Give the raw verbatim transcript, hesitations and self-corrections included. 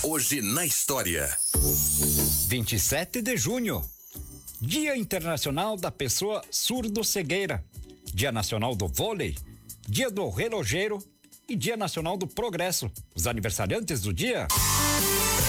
Hoje na história. vinte e sete de junho, Dia Internacional da Pessoa Surdo-Cegueira, Dia Nacional do Vôlei, Dia do Relojeiro e Dia Nacional do Progresso. Os aniversariantes do dia: